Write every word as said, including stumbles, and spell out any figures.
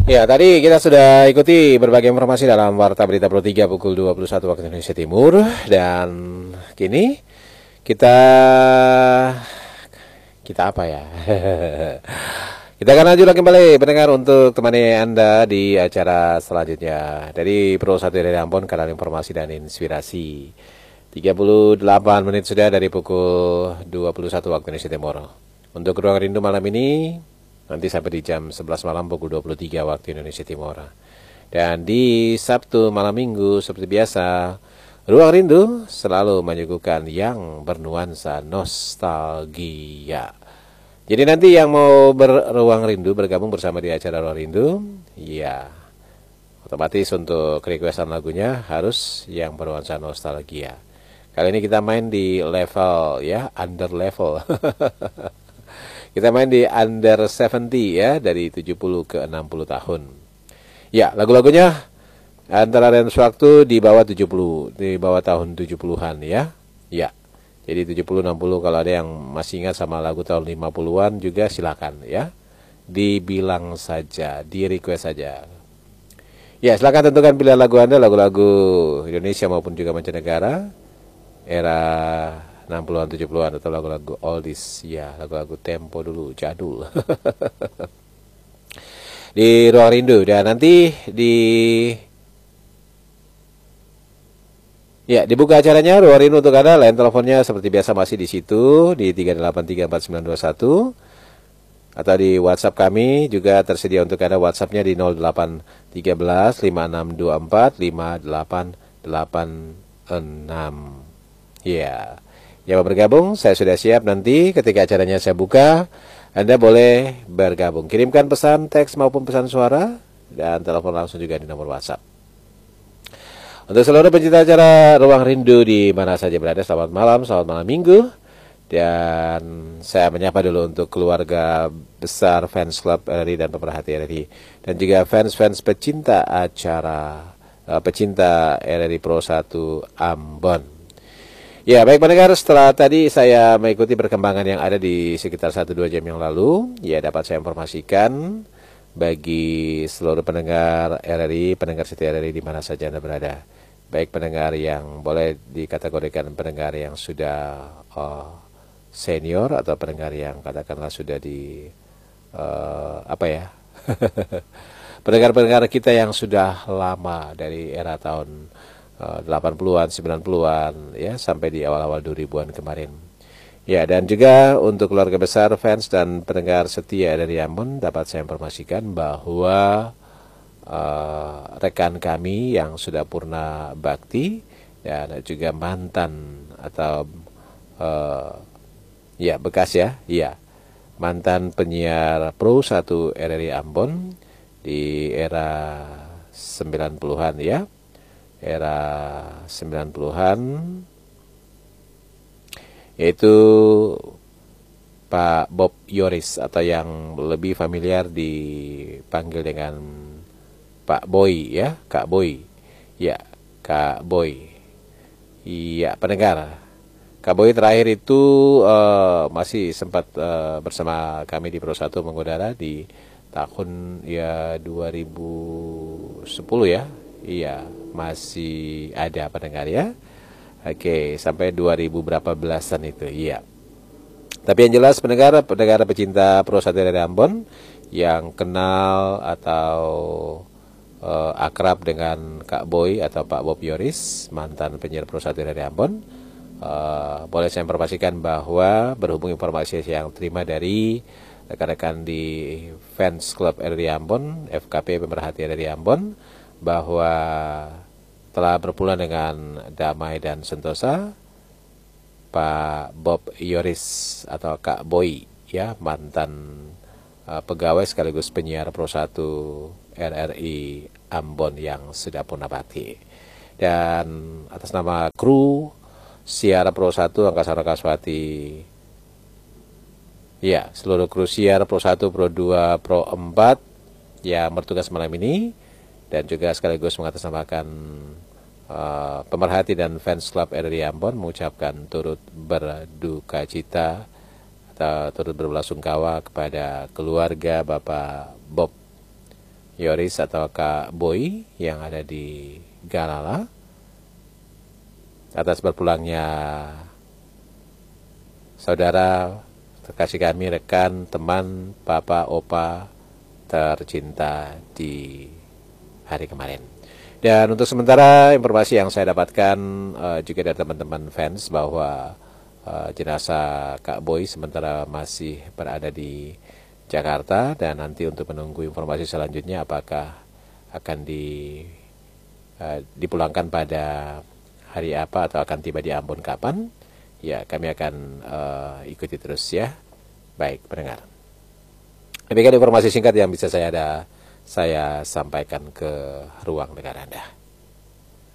Ya, tadi kita sudah ikuti berbagai informasi dalam Warta Berita Pro tiga pukul dua puluh satu waktu Indonesia Timur. Dan kini kita kita apa ya? Kita akan lanjutkan kembali pendengar untuk temani Anda di acara selanjutnya dari Pro satu dari Ambon, kanal informasi dan inspirasi. tiga puluh delapan menit sudah dari pukul dua puluh satu waktu Indonesia Timur. Untuk Ruang Rindu malam ini nanti sampai di jam sebelas malam pukul dua puluh tiga waktu Indonesia Timur. Dan di Sabtu malam Minggu seperti biasa, Ruang Rindu selalu menyuguhkan yang bernuansa nostalgia. Jadi nanti yang mau berruang rindu bergabung bersama di acara Ruang Rindu, ya otomatis untuk requestan lagunya harus yang bernuansa nostalgia. Kali ini kita main di level ya, under level. Kita main di under tujuh puluh ya, dari tujuh puluh ke enam puluh tahun. Ya, lagu-lagunya antara range waktu di bawah tujuh puluh, di bawah tahun tujuh puluhan ya. Ya. Jadi tujuh puluh enam puluh, kalau ada yang masih ingat sama lagu tahun lima puluhan juga silakan ya. Dibilang saja, di request saja. Ya, silakan tentukan pilihan lagu Anda, lagu-lagu Indonesia maupun juga mancanegara. Era enam puluhan tujuh puluhan atau lagu-lagu oldies ya, lagu-lagu tempo dulu, jadul. Di Ruang Rindu, dan nanti di ya, dibuka acaranya Ruang Rindu untuk Anda. Line teleponnya seperti biasa masih di situ di tiga delapan tiga empat sembilan dua satu, atau di WhatsApp kami juga tersedia untuk Anda. WhatsAppnya di nol delapan tiga belas lima enam dua empat lima delapan delapan enam. Ya, yang mau bergabung saya sudah siap. Nanti ketika acaranya saya buka, Anda boleh bergabung. Kirimkan pesan teks maupun pesan suara, dan telepon langsung juga di nomor WhatsApp. Untuk seluruh pencinta acara Ruang Rindu di mana saja berada, selamat malam, selamat malam Minggu. Dan saya menyapa dulu untuk keluarga besar fans klub R R I dan pemerhati R R I, dan juga fans-fans pecinta acara, pecinta R R I Pro satu Ambon. Ya, baik pendengar, setelah tadi saya mengikuti perkembangan yang ada di sekitar satu dua jam yang lalu, ya dapat saya informasikan bagi seluruh pendengar R R I, pendengar setia R R I di mana saja Anda berada. Baik pendengar yang boleh dikategorikan pendengar yang sudah uh, senior, atau pendengar yang katakanlah sudah di uh, apa ya? Pendengar-pendengar kita yang sudah lama dari era tahun uh, delapan puluhan, sembilan puluhan ya, sampai di awal-awal dua ribuan kemarin. Ya, dan juga untuk keluarga besar fans dan pendengar setia dari Ambon, dapat saya informasikan bahwa uh, rekan kami yang sudah purna bakti dan juga mantan atau uh, ya bekas ya, iya mantan penyiar Pro satu R R I Ambon di era sembilan puluhan ya, era sembilan puluhan, yaitu Pak Bob Yoris, atau yang lebih familiar dipanggil dengan Pak Boy ya, Kak Boy. Ya, Kak Boy. Iya, pendengar. Kak Boy terakhir itu uh, masih sempat uh, bersama kami di Pro satu mengudara di tahun ya dua ribu sepuluh ya. Iya, masih ada pendengar ya. Oke, sampai dua ribu berapa belasan itu, iya. Tapi yang jelas pendengar, pendengar pecinta Pro satu dari Ambon yang kenal atau uh, akrab dengan Kak Boy atau Pak Bob Yoris, mantan penyiar Pro satu dari Ambon, uh, boleh saya informasikan bahwa berhubung informasi yang terima dari rekan-rekan di fans club R R I Ambon, F K P Pemerhati R R I Ambon, bahwa telah berpulang dengan damai dan sentosa Pak Bob Yoris atau Kak Boy ya, mantan uh, pegawai sekaligus penyiar Pro satu R R I Ambon yang sudah purna bakti. Dan atas nama kru siar Pro satu Angkasa Rakaswati, ya seluruh kru siar Pro satu, Pro dua, Pro empat yang bertugas malam ini, dan juga sekaligus mengatasnamakan Uh, pemerhati dan fans club R R I Ambon mengucapkan turut berduka cita atau turut berbelasungkawa kepada keluarga Bapak Bob Yoris atau Kak Boy yang ada di Galala atas berpulangnya saudara terkasih kami, rekan, teman, papa, opa tercinta di hari kemarin. Dan untuk sementara informasi yang saya dapatkan uh, juga dari teman-teman fans bahwa uh, jenazah Kak Boy sementara masih berada di Jakarta, dan nanti untuk menunggu informasi selanjutnya apakah akan di uh, dipulangkan pada hari apa atau akan tiba di Ambon kapan, ya kami akan uh, ikuti terus ya. Baik pendengar, demikian informasi singkat yang bisa saya ada saya sampaikan ke ruang dengar Anda.